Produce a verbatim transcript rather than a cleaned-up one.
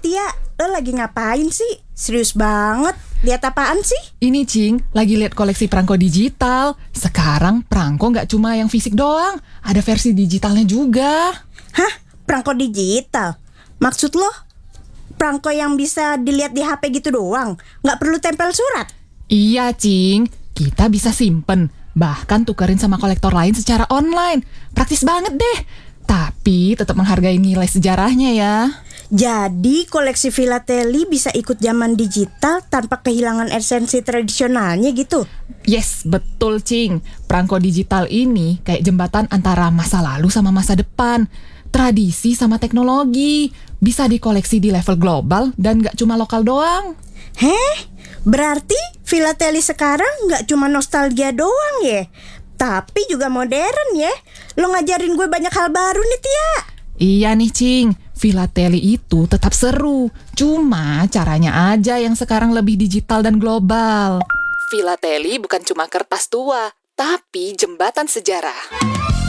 Tia, lo lagi ngapain sih? Serius banget, lihat apaan sih? Ini Cing, lagi lihat koleksi perangko digital. Sekarang perangko nggak cuma yang fisik doang, ada versi digitalnya juga. Hah? Perangko digital? Maksud lo, perangko yang bisa dilihat di H P gitu doang? Nggak perlu tempel surat? Iya Cing, kita bisa simpen, bahkan tukerin sama kolektor lain secara online. Praktis banget deh, tapi tetap menghargai nilai sejarahnya ya. Jadi koleksi filateli bisa ikut zaman digital tanpa kehilangan esensi tradisionalnya gitu? Yes, betul Cing. Perangko digital ini kayak jembatan antara masa lalu sama masa depan. Tradisi sama teknologi. Bisa dikoleksi di level global dan gak cuma lokal doang. Heh? Berarti filateli sekarang gak cuma nostalgia doang ya? Tapi juga modern ya? Lo ngajarin gue banyak hal baru nih Tia. Iya nih Cing, filateli itu tetap seru. Cuma caranya aja yang sekarang lebih digital dan global. Filateli bukan cuma kertas tua, tapi jembatan sejarah.